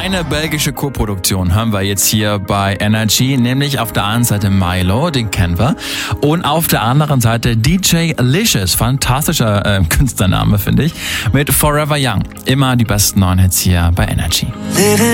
Eine belgische Co-Produktion haben wir jetzt hier bei Energy, nämlich auf der einen Seite Milo, den kennen wir, und auf der anderen Seite DJ Licious, fantastischer Künstlername, finde ich, mit Forever Young. Immer die besten neuen Hits hier bei Energy.